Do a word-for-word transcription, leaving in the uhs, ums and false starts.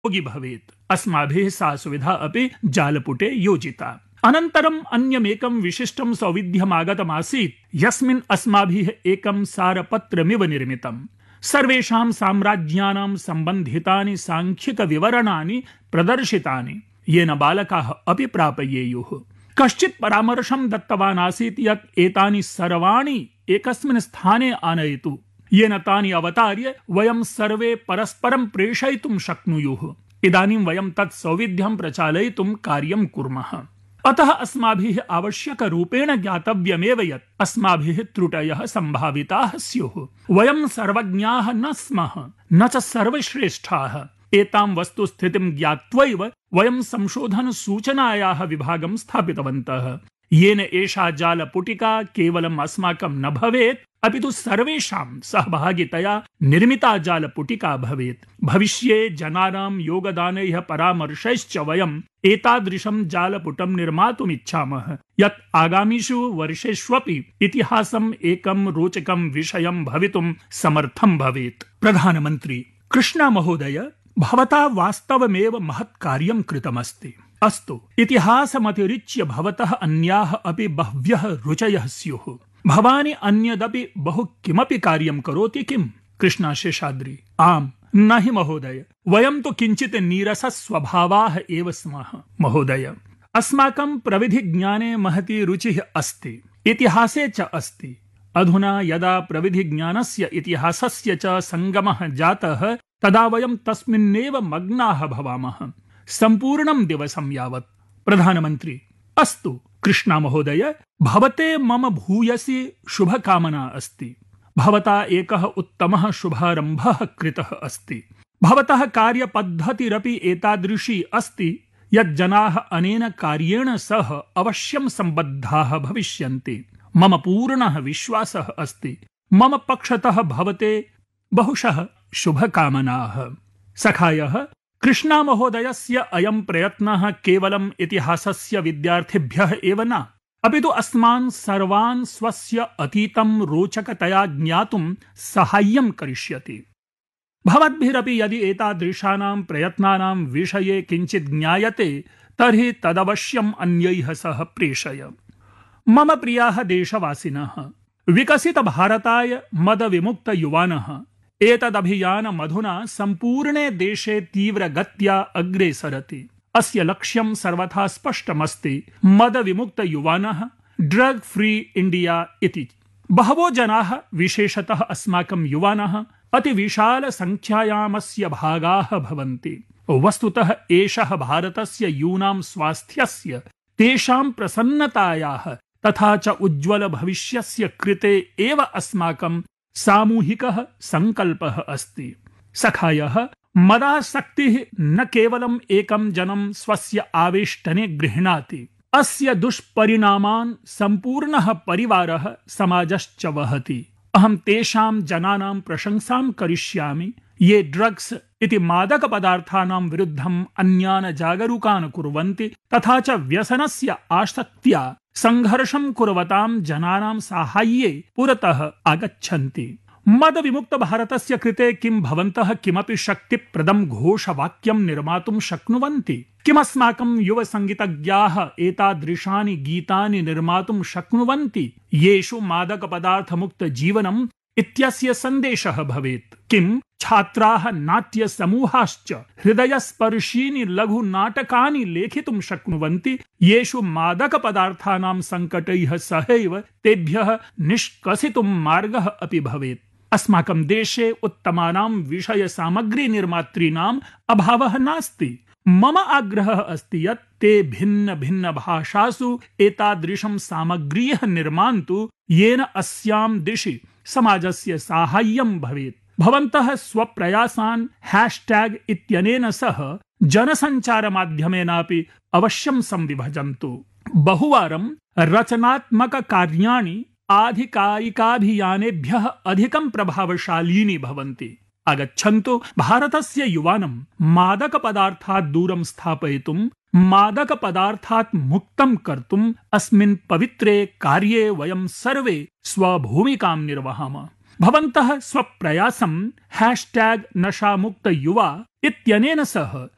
उपयोगी भवेत्। अस्माभिः सा सुविधा अपि जालपुटे योजिता। अनन्तरम् अन्यमेकं विशिष्टं सौविध्यमागतमासीत्, यस्मिन् अस्माभिः एकं सारपत्रमिव निर्मितम्। सर्वेषां साम्राज्यानां सम्बन्धितानि सांख्यिकविवरणानि प्रदर्शितानि, येन बालकाः अपि प्रापयेयुः। कश्चित् परामर्शं दत्तवान् आसीत् यत् एतानि सर्वाणि एकस्मिन् स्थाने आनयतु, येन तानि अवतार्य वयं सर्वे परस्परं प्रेषयितुं शक्नुयुः। इदानीं वयं तत् सौविध्यं प्रचालयितुं कार्यं कुर्मः। अतः अस्माभिः आवश्यकरूपेण ज्ञातव्यमेव यत् अस्माभिः त्रुटयः सम्भाविताः स्युः। वयं सर्वज्ञाः न स्मः, न च सर्वश्रेष्ठाः। एतां वस्तुस्थितिं ज्ञात्वैव वयं संशोधन सूचनायाः विभागं स्थापितवन्तः, येन एषा जालपुटिका केवलम् अस्माकं न भवेत्, अपि तु सर्वेषां सहभागितया निर्मिता जालपुटिका भवेत्। भविष्ये जनानां योगदानैः परामर्शैश्च वयम् एतादृशं जालपुटं निर्मातुमिच्छामः, यत् आगामिषु वर्षेष्वपि इतिहासम् एकं रोचकं विषयं भवितुं समर्थं भवेत्। प्रधानमन्त्री कृष्णा महोदय, भवता वास्तवमेव महत् कार्यं कृतमस्ति। अस्तु, इतिहासमतिरिच्य भवतः अन्याः अपि बह्व्यः रुचयः स्युः। भवानि अन्यदपि बहु किमपि कार्यं करोति किम्? कृष्णशेषाद्रि: आम्, न हि महोदय, वयं तु किञ्चित् नीरसस्वभावाः एव स्मः। महोदय, अस्माकं प्रविधिज्ञाने महती रुचिः अस्ति, इतिहासे च अस्ति। अधुना यदा प्रविधिज्ञानस्य इतिहासस्य च सङ्गमः जातः, तदा वयं तस्मिन्नेव मग्नाः भवामः सम्पूर्णं दिवसं यावत्। प्रधानमन्त्री: अस्तु कृष्णा महोदय, भवते मम भूयसी शुभकामना अस्ति। भवता एकः उत्तमः शुभारम्भः कृतः अस्ति। भवतः कार्यपद्धतिरपि एतादृशी अस्ति यत् जनाः अनेन कार्येण सह अवश्यं सम्बद्धाः भविष्यन्ति। मम पूर्णः विश्वासः अस्ति। मम पक्षतः भवते बहुशः शुभकामनाः। सखायः, कृष्णा महोदयस्य अयं प्रयत्नः केवलम् इतिहासस्य विद्यार्थिभ्यः एव न, अपि तु अस्मान् सर्वान् स्वस्य अतीतं रोचकतया ज्ञातुं साहाय्यं करिष्यति। भवद्भिरपि यदि एतादृशानां प्रयत्नानां विषये किञ्चित् ज्ञायते, तर्हि तदवश्यम् अन्यैः सह प्रेषय। मम प्रियाः देशवासिनः, विकसितभारताय मदविमुक्तयुवानः, एतदभियानमधुना सम्पूर्णे देशे तीव्रगत्या अग्रे सरति। अस्य लक्ष्यं सर्वथा स्पष्टमस्ति, मदविमुक्तयुवानः, ड्रग फ्री इंडिया इति। बहवो जनाः, विशेषतः अस्माकं युवानः, अतिविशालसङ्ख्यायामस्य भागाः भवन्ति। वस्तुतः एषः भारतस्य यूनां स्वास्थ्यस्य, तेषां प्रसन्नतायाः तथा च उज्ज्वलभविष्यस्य कृते एव अस्माकं सामूहिकः संकल्पः अस्ति। सखायः, मदासक्तिः न केवलम् एकं जनं स्वस्य आवेष्टने गृह्णाति, अस्य दुष्परिणामान् सम्पूर्णः परिवारः, समाजश्च वहति। अहं तेषां जनानां प्रशंसां करिष्यामि ये ड्रग्स् इति मादकपदार्थानां विरुद्धम् अन्यान् जागरूकान् कुर्वन्ति, तथा च व्यसनस्य आसक्त्या संघर्षं कुर्वतां जनानां साहाय्ये पुरतः आगच्छन्ति। मदविमुक्तभारतस्य कृते किं भवन्तः किमपि शक्तिप्रदं घोषवाक्यं निर्मातुं शक्नुवन्ति? किमस्माकं युवसङ्गीतज्ञाः एतादृशानि गीतानि निर्मातुं शक्नुवन्ति, येषु मादकपदार्थमुक्तजीवनम् इत्यस्य सन्देशः भवेत्? किं छात्राः नाट्यसमूहाश्च हृदयस्पर्शीनि लघुनाटकानि लेखितुं शक्नुवन्ति, येषु मादकपदार्थानां सङ्कटैः सहैव तेभ्यः निष्कसितुं मार्गः अपि भवेत्? अस्माकं देशे उत्तमानां विषयसामग्रीनिर्मातॄणाम् अभावः नास्ति। मम आग्रहः अस्ति यत् ते भिन्न भिन्न भाषासु एतादृशं सामग्र्यः निर्मान्तु, येन अस्यां दिशि समाजस्य साहाय्यं भवेत्। भवन्तः स्वप्रयासान् हैशटैग इत्यनेन सह जनसञ्चारमाध्यमेनापि अवश्यं संविभजन्तु। बहुवारं रचनात्मककार्याणि आधिकारिकाभियानेभ्यः अधिकं प्रभावशालीनि भवन्ति। आगच्छन्तु, भारतस्य युवानं मादकपदार्थात् दूरं स्थापयितुं, मादकपदार्थात् मुक्तं कर्तुम् अस्मिन् पवित्रे कार्ये वयं सर्वे स्वभूमिकां निर्वहाम। भवन्तः स्वप्रयासं हैशटैग नशामुक्त युवा इत्यनेन सह